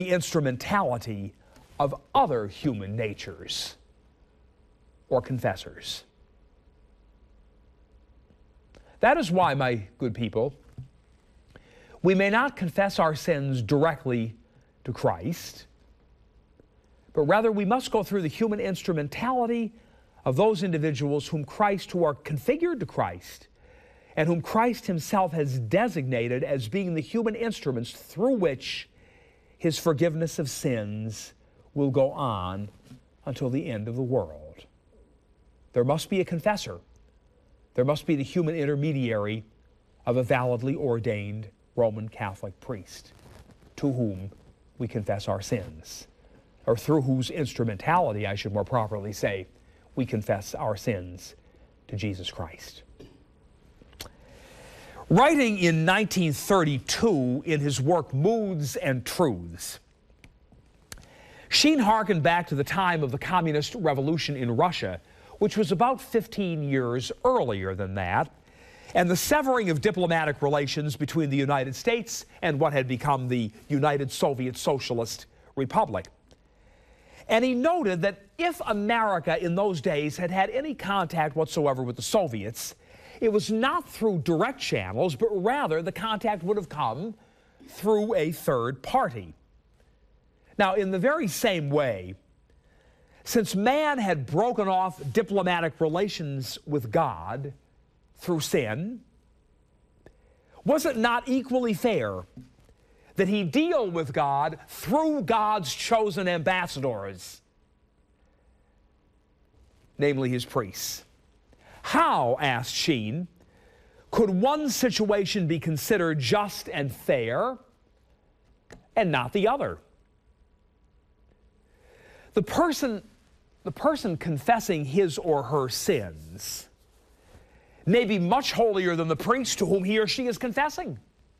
the instrumentality of other human natures or confessors. That is why, my good people, we may not confess our sins directly to Christ, but rather we must go through the human instrumentality of those individuals who are configured to Christ, and whom Christ himself has designated as being the human instruments through which his forgiveness of sins will go on until the end of the world. There must be a confessor. There must be the human intermediary of a validly ordained Roman Catholic priest to whom we confess our sins, or through whose instrumentality, I should more properly say, we confess our sins to Jesus Christ. Writing in 1932 in his work Moods and Truths, Sheen harkened back to the time of the Communist Revolution in Russia, which was about 15 years earlier than that, and the severing of diplomatic relations between the United States and what had become the United Soviet Socialist Republic. And he noted that if America in those days had had any contact whatsoever with the Soviets, it was not through direct channels, but rather the contact would have come through a third party. Now, in the very same way, since man had broken off diplomatic relations with God through sin, was it not equally fair that he deal with God through God's chosen ambassadors, namely his priests? How, asked Sheen, could one situation be considered just and fair and not the other? The person confessing his or her sins may be much holier than the priest to whom he or she is confessing.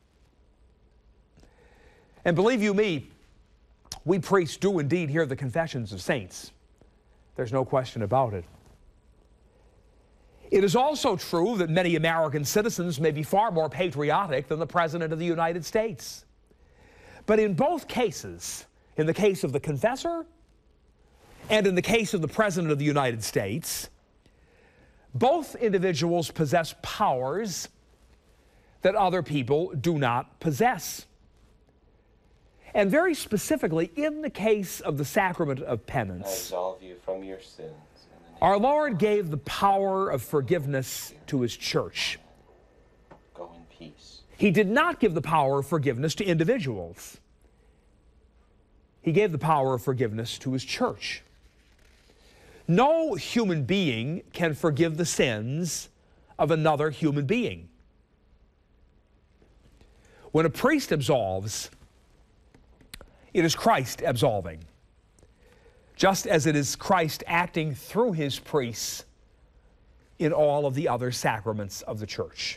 And believe you me, we priests do indeed hear the confessions of saints. There's no question about it. It is also true that many American citizens may be far more patriotic than the President of the United States. But in both cases, in the case of the confessor and in the case of the President of the United States, both individuals possess powers that other people do not possess. And very specifically, in the case of the sacrament of penance, I absolve you from your sins. Our Lord gave the power of forgiveness to his church. Go in peace. He did not give the power of forgiveness to individuals. He gave the power of forgiveness to his church. No human being can forgive the sins of another human being. When a priest absolves, it is Christ absolving, just as it is Christ acting through his priests in all of the other sacraments of the church.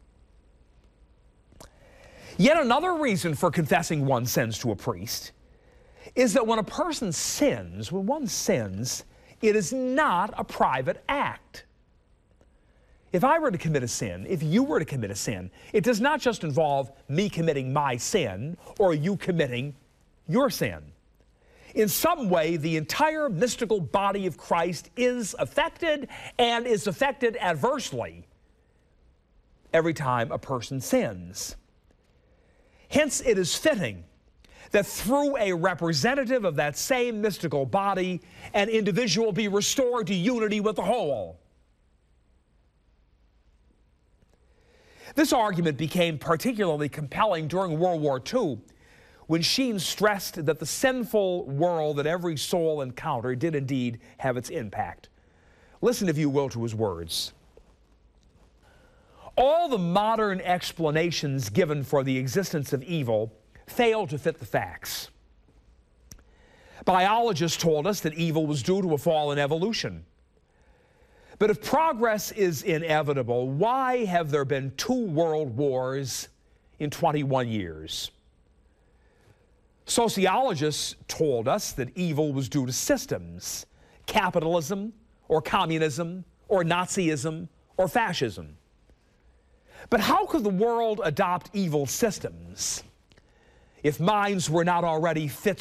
Yet another reason for confessing one's sins to a priest is that when a person sins, when one sins, it is not a private act. If I were to commit a sin, if you were to commit a sin, it does not just involve me committing my sin or you committing your sin. In some way, the entire mystical body of Christ is affected, and is affected adversely every time a person sins. Hence, it is fitting that through a representative of that same mystical body, an individual be restored to unity with the whole. This argument became particularly compelling during World War II, when Sheen stressed that the sinful world that every soul encountered did indeed have its impact. Listen, if you will, to his words. All the modern explanations given for the existence of evil fail to fit the facts. Biologists told us that evil was due to a fall in evolution. But if progress is inevitable, why have there been 2 world wars in 21 years? Sociologists told us that evil was due to systems, capitalism, or communism, or Nazism, or fascism. But how could the world adopt evil systems if minds were not already fit